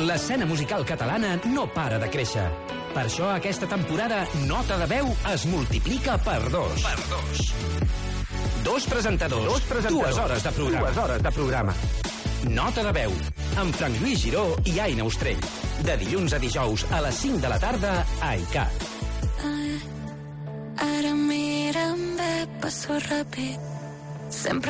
l'escena musical catalana no para de créixer. Per això aquesta temporada Nota de Veu es multiplica per 2. Dos presentadors, 2 hores de programa. Nota de Veu, amb Frank Lluís Giró i Aina Ostrell. De dilluns a dijous a les 5 de la tarda a ICAT. Ara mira'm bé, passo ràpid. Sempre